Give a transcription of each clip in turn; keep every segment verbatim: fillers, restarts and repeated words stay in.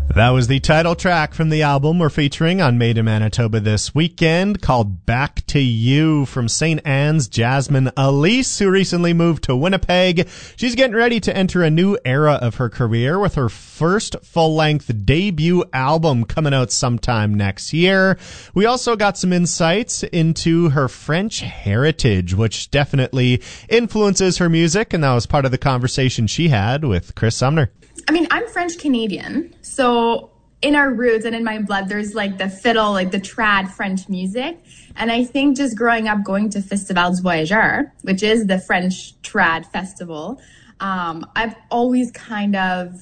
That was the title track from the album we're featuring on Made in Manitoba this weekend, called Back to You, from Saint Anne's Jasmine Elise, who recently moved to Winnipeg. She's getting ready to enter a new era of her career with her first full-length debut album coming out sometime next year. We also got some insights into her French heritage, which definitely influences her music, and that was part of the conversation she had with Chris Sumner. I mean, I'm French-Canadian, so in our roots and in my blood, there's like the fiddle, like the trad French music. And I think just growing up going to Festival du Voyageur, which is the French trad festival, um, I've always kind of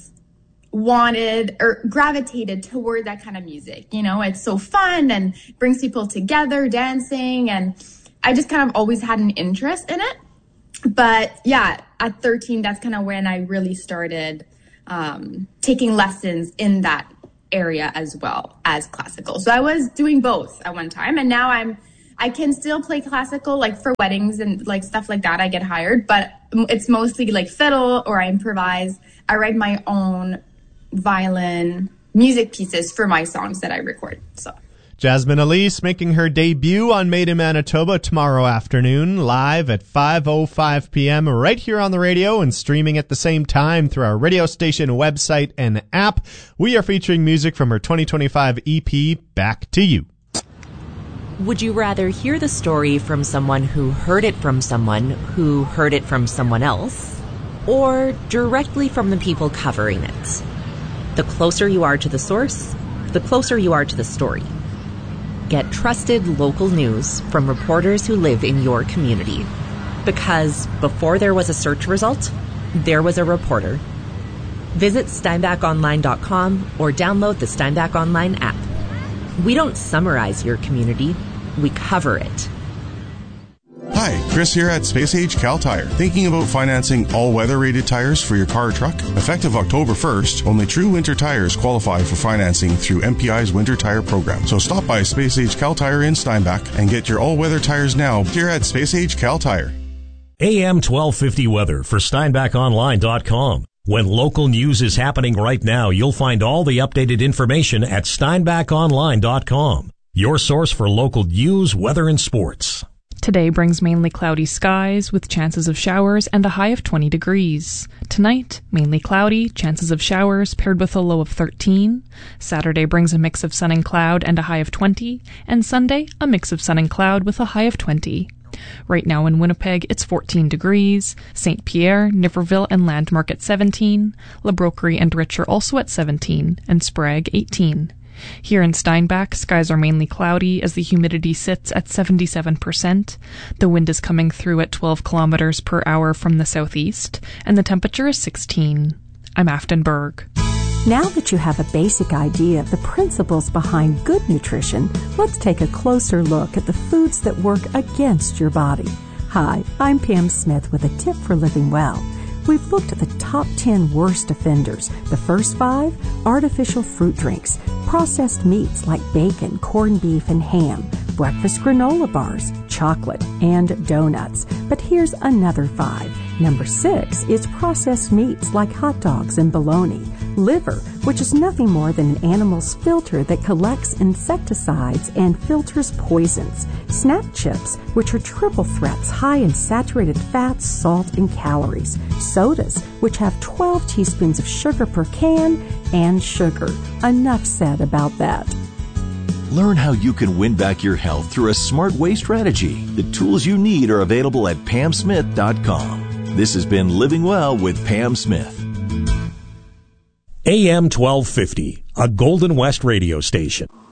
wanted or gravitated toward that kind of music. You know, it's so fun and brings people together dancing. And I just kind of always had an interest in it. But yeah, at thirteen, that's kind of when I really started um, taking lessons in that area as well as classical. So I was doing both at one time, and now I'm, I can still play classical, like for weddings and like stuff like that. I get hired, but it's mostly like fiddle or I improvise. I write my own violin music pieces for my songs that I record. So. Jasmine Elise making her debut on Made in Manitoba tomorrow afternoon, live at five oh five p.m. right here on the radio and streaming at the same time through our radio station website and app. We are featuring music from her twenty twenty-five E P, Back to You. Would you rather hear the story from someone who heard it from someone who heard it from someone else, or directly from the people covering it? The closer you are to the source, the closer you are to the story. Get trusted local news from reporters who live in your community. Because before there was a search result, there was a reporter. Visit steinbach online dot com or download the Steinbach Online app. We don't summarize your community, we cover it. Hi, Chris here at Space Age Cal Tire. Thinking about financing all-weather rated tires for your car or truck? Effective October first, only true winter tires qualify for financing through M P I's Winter Tire Program. So stop by Space Age Cal Tire in Steinbach and get your all-weather tires now here at Space Age Cal Tire. A M twelve fifty weather for steinbach online dot com. When local news is happening right now, you'll find all the updated information at steinbach online dot com. Your source for local news, weather, and sports. Today brings mainly cloudy skies with chances of showers and a high of twenty degrees. Tonight, mainly cloudy, chances of showers paired with a low of thirteen. Saturday brings a mix of sun and cloud and a high of twenty. And Sunday, a mix of sun and cloud with a high of twenty. Right now in Winnipeg, it's fourteen degrees. Saint Pierre, Niverville, and Landmark at seventeen. La Broquerie and Rich are also at seventeen. And Sprague, eighteen. Here in Steinbach, skies are mainly cloudy as the humidity sits at seventy-seven percent. The wind is coming through at twelve kilometers per hour from the southeast, and the temperature is sixteen. I'm Afton Berg. Now that you have a basic idea of the principles behind good nutrition, let's take a closer look at the foods that work against your body. Hi, I'm Pam Smith with a tip for living well. We've looked at the top ten worst offenders. The first five, artificial fruit drinks, processed meats like bacon, corned beef, and ham, breakfast granola bars, chocolate, and donuts. But here's another five. Number six is processed meats like hot dogs and bologna, liver, which is nothing more than an animal's filter that collects insecticides and filters poisons, snack chips, which are triple threats high in saturated fats, salt, and calories, sodas, which have twelve teaspoons of sugar per can, and sugar. Enough said about that. Learn how you can win back your health through a smart waste strategy. The tools you need are available at pam smith dot com. This has been Living Well with Pam Smith. A M twelve fifty, a Golden West radio station.